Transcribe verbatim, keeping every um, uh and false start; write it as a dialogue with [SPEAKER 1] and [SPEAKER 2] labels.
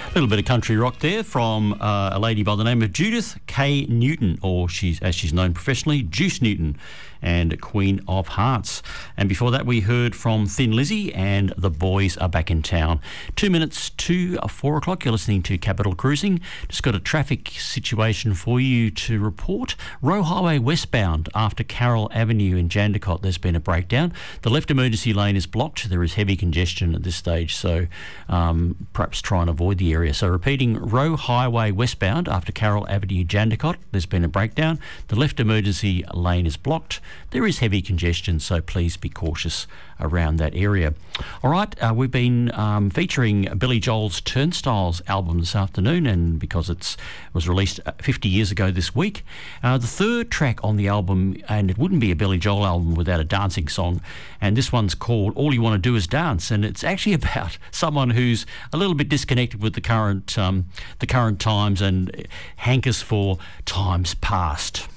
[SPEAKER 1] A little bit of country rock there from uh, a lady by the name of Judith K. Newton, or she's as she's known professionally, Juice Newton, and Queen of Hearts. And before that, we heard from Thin Lizzy and The Boys Are Back in Town. Two minutes to four o'clock. You're listening to Capital Cruising. Just got a traffic situation for you to report. Roe Highway westbound after Carroll Avenue in Jandakot, there's been a breakdown. The left emergency lane is blocked. There is heavy congestion at this stage, so um, perhaps try and avoid the area. So repeating, Roe Highway westbound after Carroll Avenue, Jandakot, there's been a breakdown. The left emergency lane is blocked. There is heavy congestion, so please be cautious around that area. All right, uh, we've been um, featuring Billy Joel's Turnstiles album this afternoon, and because it's, it was released fifty years ago this week, uh, the third track on the album, and it wouldn't be a Billy Joel album without a dancing song, and this one's called All You Want to Do Is Dance, and it's actually about someone who's a little bit disconnected with the current, um, the current times and hankers for times past.